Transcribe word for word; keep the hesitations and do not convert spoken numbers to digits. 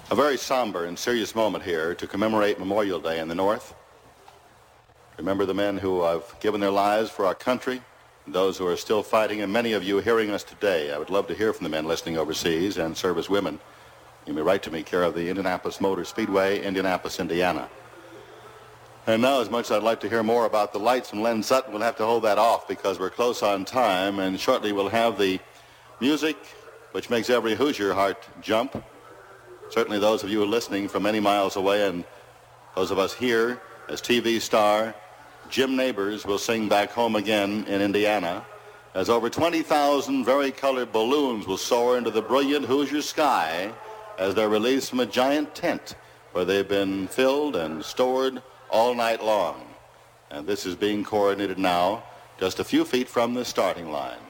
A very somber and serious moment here to commemorate Memorial Day in the North. Remember the men who have given their lives for our country, and those who are still fighting, and many of you hearing us today. I would love to hear from the men listening overseas and service women. You may write to me, care of the Indianapolis Motor Speedway, Indianapolis, Indiana. And now, as much as I'd like to hear more about the lights from Len Sutton, we'll have to hold that off because we're close on time, and shortly we'll have the music which makes every Hoosier heart jump. Certainly those of you listening from many miles away, and those of us here as T V star Jim Nabors will sing Back Home Again in Indiana, as over twenty thousand vari-colored balloons will soar into the brilliant Hoosier sky as they're released from a giant tent where they've been filled and stored all night long. And this is being coordinated now just a few feet from the starting line.